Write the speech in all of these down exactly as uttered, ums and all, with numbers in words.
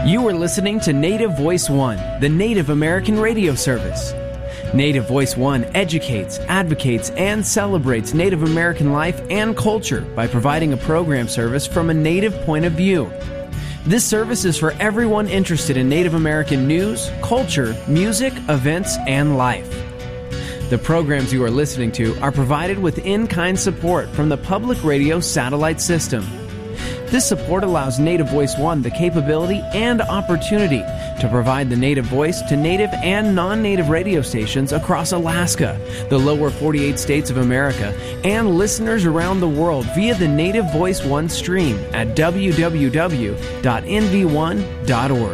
You are listening to Native Voice One, the Native American radio service. Native Voice One educates, advocates, and celebrates Native American life and culture by providing a program service from a Native point of view. This service is for everyone interested in Native American news, culture, music, events, and life. The programs you are listening to are provided with in-kind support from the Public Radio satellite system. This support allows Native Voice One the capability and opportunity to provide the Native voice to Native and non-Native radio stations across Alaska, the lower forty-eight states of America, and listeners around the world via the Native Voice One stream at w w w dot n v one dot org.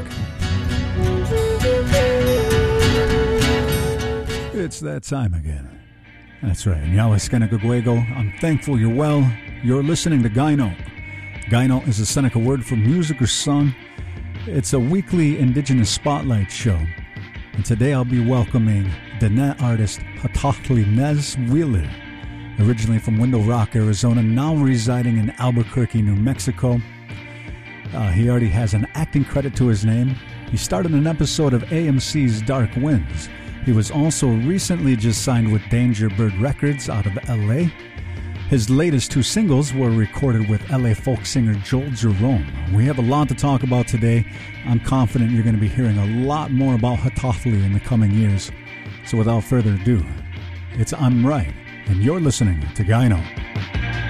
It's that time again. That's right. Nyawaskenakagwego. I'm thankful you're well. You're listening to Gaino. Gaino is a Seneca word for music or song. It's a weekly Indigenous spotlight show. And today I'll be welcoming Diné artist Hatohtli Nez Wheeler, originally from Window Rock, Arizona, now residing in Albuquerque, New Mexico. Uh, he already has an acting credit to his name. He starred in an episode of A M C's Dark Winds. He was also recently just signed with Danger Bird Records out of L A. His latest two singles were recorded with L A folk singer Joel Jerome. We have a lot to talk about today. I'm confident you're going to be hearing a lot more about Hatohtli in the coming years. So without further ado, it's I'm Right, and you're listening to Gaino.